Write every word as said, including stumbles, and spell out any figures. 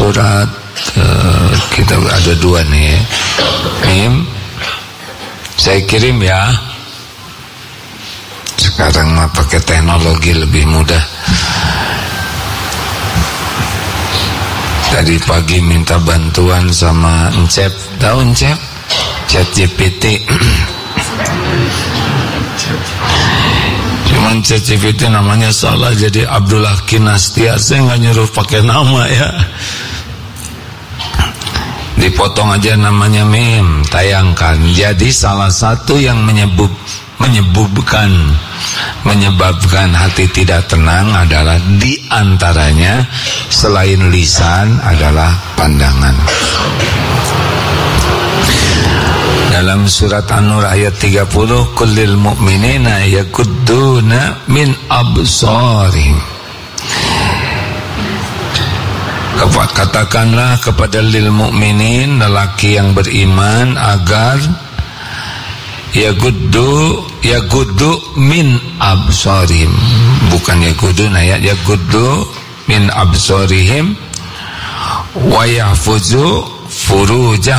surat uh, kita ada dua nih ya. Mim, saya kirim ya. Sekarang mah pakai teknologi lebih mudah. Tadi pagi minta bantuan sama Encep, tahu Encep? ChatGPT. Cuman ChatGPT namanya salah, jadi Abdullah Kinastia. Saya nggak nyuruh pakai nama ya. Dipotong aja namanya Mim, tayangkan. Jadi salah satu yang menyebub menyebabkan menyebabkan hati tidak tenang adalah diantaranya selain lisan adalah pandangan. Dalam surat An-Nur ayat tiga puluh, kullil mu'minina yaqudduna min absarihim. Katakanlah kepada lil mu'minin, lelaki yang beriman, agar yaguddu yaguddu min absarihim, bukan yaguddu ayat yaguddu min absarihim wa yahfuzu furujah